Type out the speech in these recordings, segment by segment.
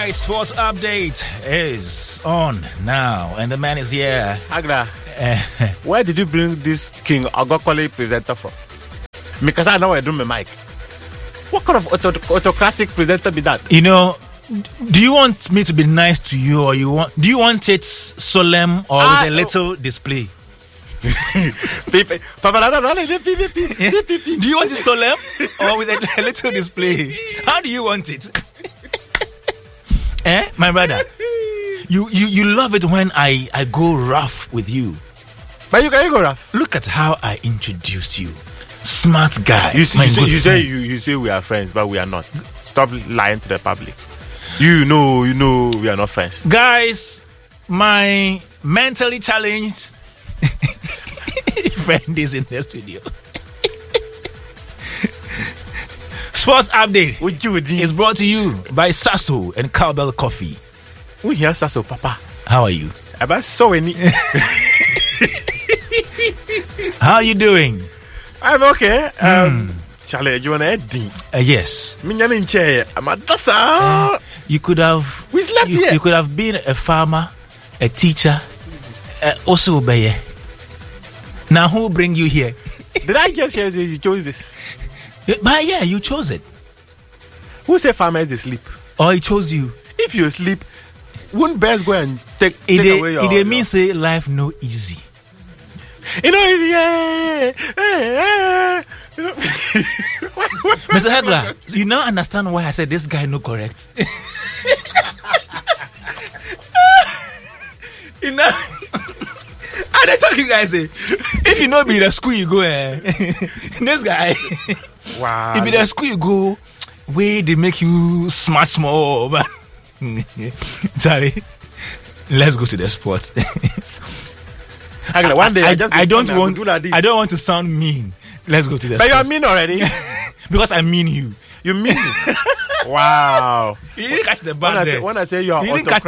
right, sports update is on now, and the man is here. Agra, where did you bring this King Agokole presenter from? Because I know I do my mic. What kind of autocratic presenter be that? You know, do you want me to be nice to you, or do you want it solemn or with a little display? Do you want it solemn or with a little display? How do you want it? My brother, you love it when I go rough with you. But you can go rough. Look at how I introduce you. Smart guy. You say we are friends, but we are not. Stop lying to the public. You know we are not friends. Guys, my mentally challenged friend is in the studio. Sports update is brought to you by Sasso and Cowbell Coffee. We hear Sasso, Papa. How are you? About so many. How are you doing? I'm okay. Charlie, you want to add? Yes. You could have. We slept here. You could have been a farmer, a teacher, also obey. Now who bring you here? Did I just hear that you chose this? But yeah, you chose it. Who said farmers sleep? Oh, he chose you. If you sleep, wouldn't bears go and take away your... It means say life no easy. You know, easy. Mr. Hegler, you now understand why I said this guy no correct. You know, and I talk you guys say, if you know be the school you go, this guy. Wow. If the school you go, where they make you smart small, but Charlie, let's go to the sport. One day I don't want to sound mean. Let's go to the sport. But you are mean already. Because I mean you. You mean me? Wow. You didn't catch the bag. When I say you are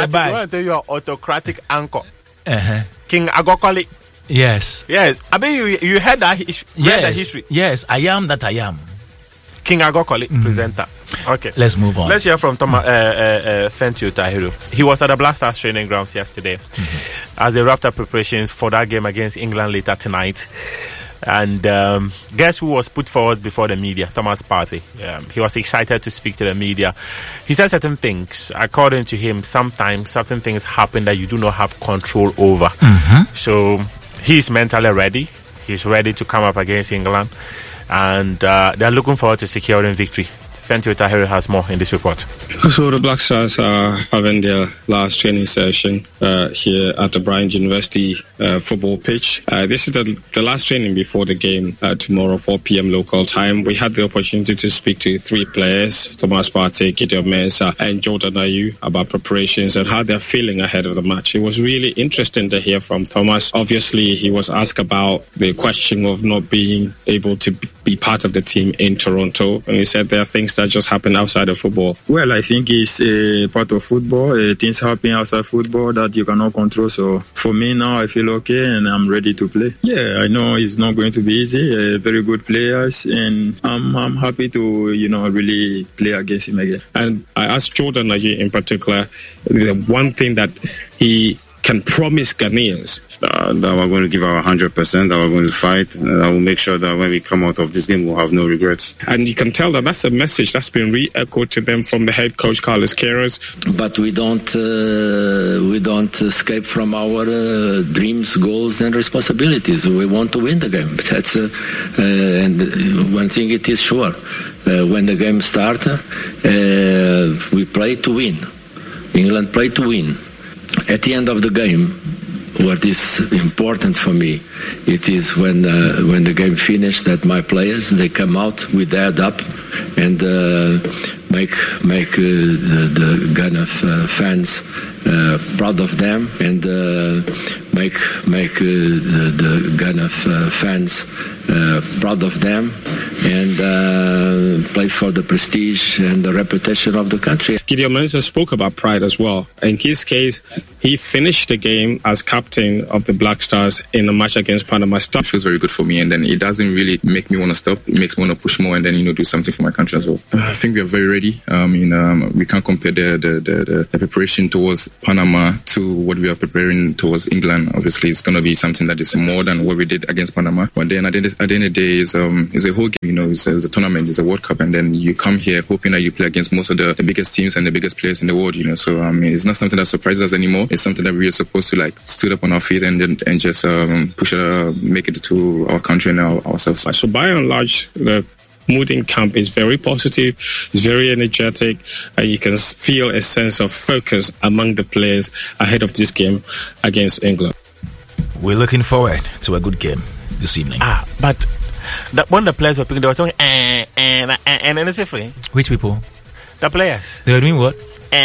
autocratic anchor. King Agokole. Yes. I mean, you heard that read the history. Yes, I am that I am. King Agokole, presenter. Okay. Let's move on. Let's hear from Fentio Tahiru. He was at the Black Stars training grounds yesterday as they wrapped up preparations for that game against England later tonight. And guess who was put forward before the media? Thomas Partey. He was excited to speak to the media. He said certain things. According to him, sometimes certain things happen that you do not have control over. So he's mentally ready. He's ready to come up against England. And they're looking forward to securing victory. Fentio Tahiru has more in this report. So the Black Stars are having their last training session here at the Bryant University football pitch. This is the last training before the game tomorrow, 4 p.m. local time. We had the opportunity to speak to 3 players, Thomas Partey, Gideon Mensah and Jordan Ayew, about preparations and how they're feeling ahead of the match. It was really interesting to hear from Thomas. Obviously, he was asked about the question of not being able to be part of the team in Toronto. And he said there are things that just happen outside of football. Well, I think it's a part of football. Things happen outside football that you cannot control. So for me now, I feel okay and I'm ready to play. Yeah, I know it's not going to be easy. Very good players, and I'm happy to really play against him again. And I asked Jordan Ayew in particular, the one thing that he can promise Ghanaians that we're going to give our 100%, that we're going to fight, and I will make sure that when we come out of this game, we'll have no regrets. And you can tell that that's a message that's been re-echoed to them from the head coach, Carlos Queiroz. But we don't escape from our dreams, goals, and responsibilities. We want to win the game. That's and one thing it is sure: when the game starts, we play to win. England play to win. At the end of the game, what is important for me, it is when the game finished, that my players, they come out with their head up and make the Ghana fans proud of them, and make the Ghana fans proud of them, and play for the prestige and the reputation of the country. Gideon Mensah spoke about pride as well. In his case, he finished the game as captain of the Black Stars in a match against Panama. It feels very good for me, and then it doesn't really make me want to stop. It makes me want to push more and then do something for my country as well. I think we are very ready. We can't compare the preparation towards Panama to what we are preparing towards England. Obviously, it's going to be something that is more than what we did against Panama. But then at the end of the day, it's a whole game. It's a tournament, it's a World Cup, and then you come here hoping that you play against most of the biggest teams and the biggest players in the world. So it's not something that surprises us anymore. It's something that we are supposed to stood up on our feet and just push make it to our country and ourselves. So by and large, the mood in camp is very positive, it's very energetic, and you can feel a sense of focus among the players ahead of this game against England. We're looking forward to a good game this evening. But when the players were picking, they were talking and it's free. Which people? The players. They were doing what?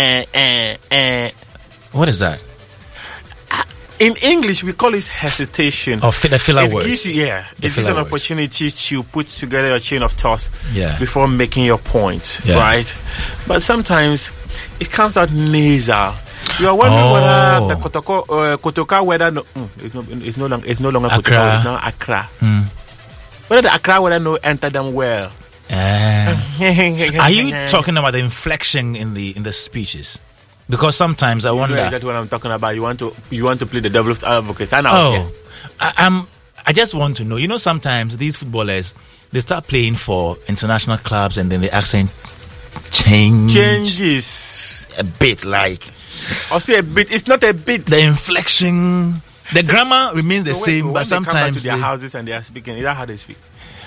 What is that? In English, we call it hesitation. Or the filler word. Gives you, it gives an opportunity to put together a chain of thoughts before making your point, right? But sometimes it comes out nasal. You are wondering whether the Kotoka weather it's no longer Kotoka, it's now Accra. Whether the Accra weather enter them well. Are you talking about the inflection in the speeches? Because sometimes I wonder. That's what I'm talking about. You want to play the devil's advocate. I just want to know. Sometimes these footballers, they start playing for international clubs and then the accent changes a bit. I'll say a bit. It's not a bit. The inflection, the grammar remains the same, but sometimes they come back to their houses and they are speaking. Is that how they speak?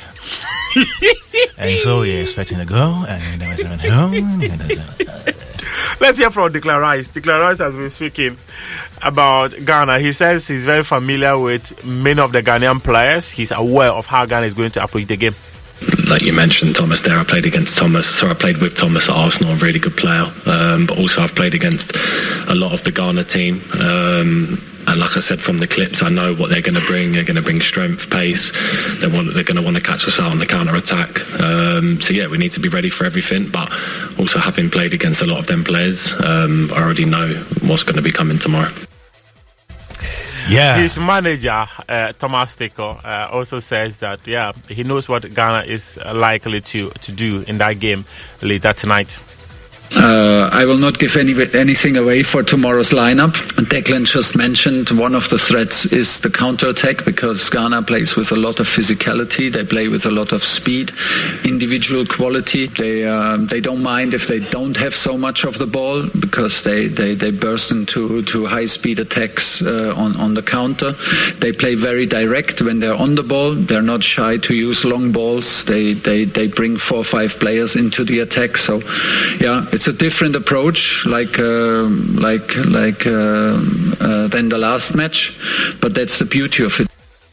And so you're expecting to go, and then we went home. Let's hear from Declan Rice. Declan Rice has been speaking about Ghana. He says he's very familiar with many of the Ghanaian players. He's aware of how Ghana is going to approach the game. Like you mentioned, Thomas there. I played with Thomas at Arsenal, a really good player. But also I've played against a lot of the Ghana team. And like I said from the clips, I know what they're going to bring. They're going to bring strength, pace. They're going to want to catch us out on the counter-attack. We need to be ready for everything. But also having played against a lot of them players, I already know what's going to be coming tomorrow. Yeah. His manager, Thomas Tuchel, also says that, he knows what Ghana is likely to do in that game later tonight. I will not give anything away for tomorrow's lineup. Declan just mentioned one of the threats is the counter-attack, because Ghana plays with a lot of physicality. They play with a lot of speed, individual quality. They don't mind if they don't have so much of the ball, because they burst into high-speed attacks on the counter. They play very direct when they're on the ball. They're not shy to use long balls. They bring 4 or 5 players into the attack. So, it's a different approach, like than the last match, but that's the beauty of it.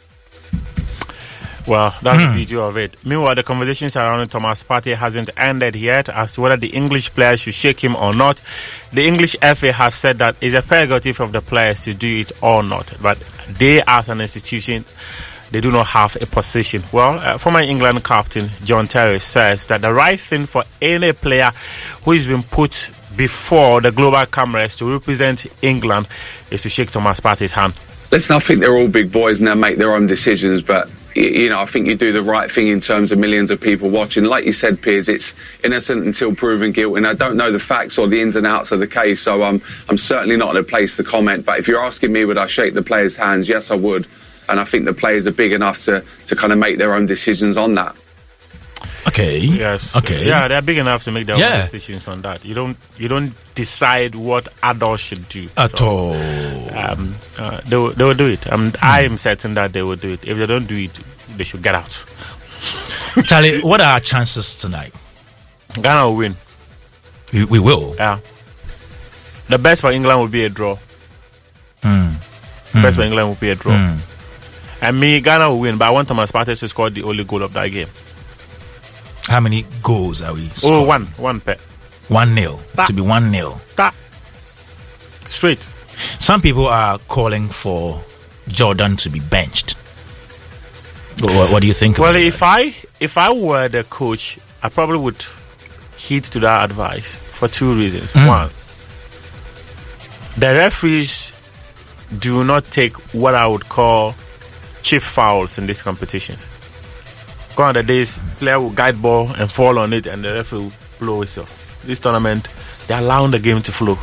Well, that's the beauty of it. Meanwhile, the conversations around Thomas Partey hasn't ended yet as to whether the English players should shake him or not. The English FA have said that it's a prerogative of the players to do it or not, but they, as an institution, they do not have a position. Well, former England captain John Terry says that the right thing for any player who has been put before the global cameras to represent England is to shake Thomas Partey's hand. Listen, I think they're all big boys and they'll make their own decisions, but I think you do the right thing in terms of millions of people watching. Like you said, Piers, it's innocent until proven guilty, and I don't know the facts or the ins and outs of the case, so I'm certainly not in a place to comment. But if you're asking me would I shake the players' hands, yes I would. And I think the players are big enough to kind of make their own decisions on that. Okay. Yes. Okay. Yeah, they're big enough to make their own decisions on that. You don't decide what adults should do at all. They will do it. I am certain that they will do it. If they don't do it, they should get out. Charlie, what are our chances tonight? Ghana will win. We will. Yeah. The best for England will be a draw. Best for England will be a draw. And Ghana will win, but I want Thomas Partey to score the only goal of that game. How many goals are we scoring? 1 pair. 1-0. To be 1-0. Straight. Some people are calling for Jordan to be benched. What do you think? Well, if I were the coach, I probably would heed to that advice for 2 reasons. One, the referees do not take what I would call cheap fouls in these competitions. Gone are the days player will guide ball and fall on it and the referee will blow whistle. This tournament, they're allowing the game to flow.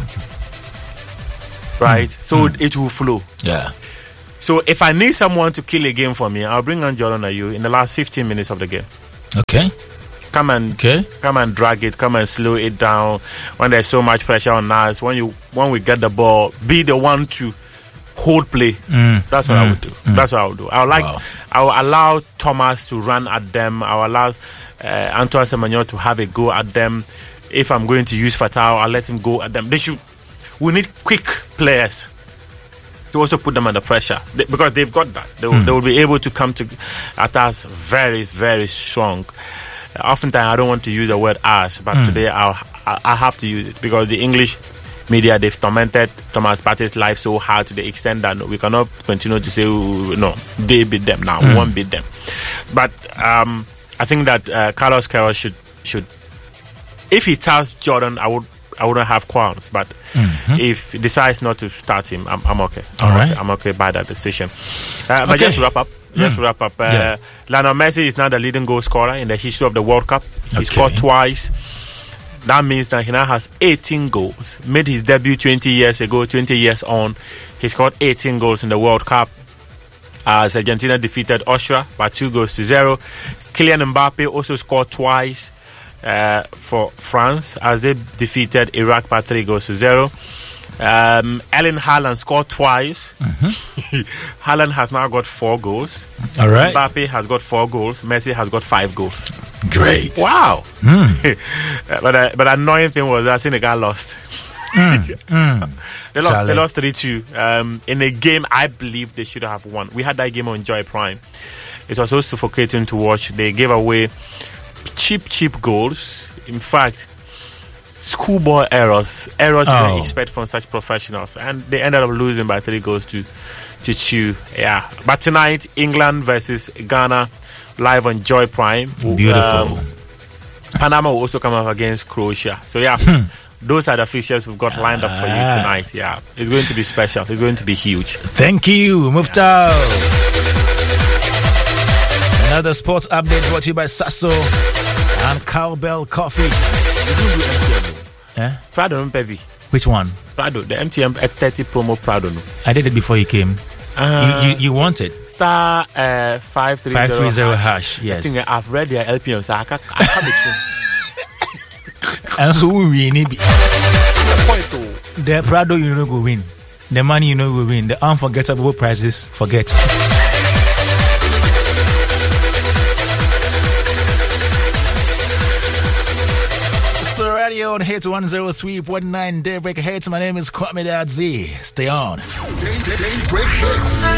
Right? So it will flow. Yeah. So if I need someone to kill a game for me, I'll bring on Jordan Ayew in the last 15 minutes of the game. Okay. Come and drag it, come and slow it down when there's so much pressure on us. When we get the ball, be the one to hold play. That's what I would do. That's what I would do. I will allow Thomas to run at them. I will allow Antoine Semenyo to have a go at them. If I'm going to use Fatal, I'll let him go at them. We need quick players to also put them under pressure because they've got that. They will be able to come at us very, very strong. Oftentimes, I don't want to use the word "us," but today I have to use it because the English media, they've tormented Thomas Partey's life so hard to the extent that we cannot continue to say, no, they beat them now. We won't beat them. But I think that Carlos Queiroz should, if he starts Jordan, I wouldn't have qualms. But if he decides not to start him, I'm okay. I'm okay by that decision. But just to wrap up. Lionel Messi is now the leading goal scorer in the history of the World Cup. He scored twice. That means that he now has 18 goals. Made his debut 20 years ago, 20 years on. He scored 18 goals in the World Cup as Argentina defeated Austria by 2-0. Kylian Mbappe also scored twice for France as they defeated Iraq by 3-0. Erling Haaland scored twice. Haaland has now got 4 goals. All right. Mbappe has got 4 goals. Messi has got 5 goals. Great. Wow. But annoying thing was that Senegal lost. They lost 3-2 in a game I believe they should have won. We had that game on Joy Prime. It was so suffocating to watch. They gave away cheap goals. In fact, schoolboy errors you don't expect from such professionals, and they ended up losing by 3-2. Yeah, but tonight England versus Ghana live on Joy Prime. Beautiful. Panama will also come up against Croatia. So yeah, those are the fixtures we've got lined up for you tonight. Yeah, it's going to be special. It's going to be huge. Thank you, Muftau. Another sports update brought to you by Sasso and Cowbell Coffee. Prado, baby. Which one? Prado, the MTN 30 promo Prado. I did it before you came. You want it? Star 530 hash. Yes. I think I've read their LPM, so I can't be true. And so we need the Prado, you know, go win. The money, you know, will win. The unforgettable prizes, forget. Radio on Hits 103.9 Daybreak Hits. My name is Kwame Dadzi. Stay on. Daybreak Hits.